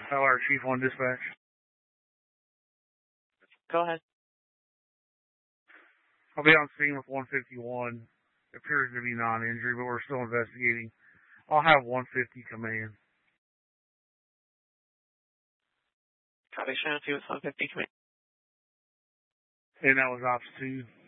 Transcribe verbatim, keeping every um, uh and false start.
Our Chief on dispatch. Go ahead. I'll be on scene with one fifty-one. It appears to be non-injury, but we're still investigating. I'll have one fifty come in. Copy, Shannon two with one fifty, come in. And that was Ops two.